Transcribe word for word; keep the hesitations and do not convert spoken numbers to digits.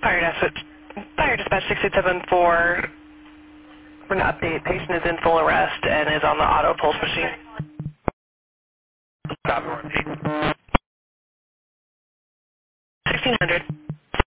Fire dispatch, fire dispatch six eight seven four. We're going to update. Patient is in full arrest and is on the auto pulse machine. Stop and repeat. sixteen hundred.